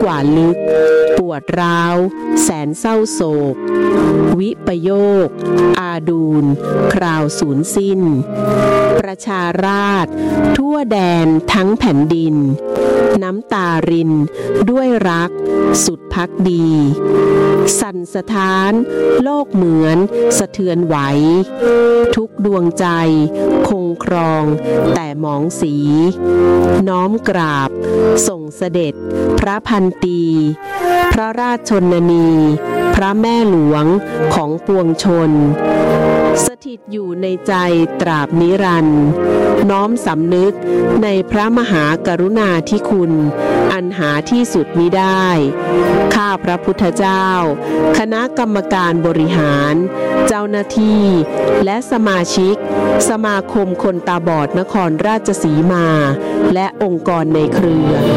ว่าลึกปวดร้าวแสนเศร้าโศกวิปโยคอาดูลคราวสูญสิ้นประชาราษฎร์ทั่วแดนทั้งแผ่นดินน้ำตารินด้วยรักสุดภักดีสั่นสะท้านโลกเหมือนสะเทือนไหวทุกดวงใจคงครองแต่หมองสีน้อมกราบส่งเสด็จพระพันตีพระราชชนนีพระแม่หลวงของปวงชนสถิตอยู่ในใจตราบนิรันดร์น้อมสำนึกในพระมหากรุณาธิคุณอันหาที่สุดมิได้ข้าพระพุทธเจ้าคณะกรรมการบริหารเจ้าหน้าที่และสมาชิกสมาคมคนตาบอดนครราชสีมาและองค์กรในเครือ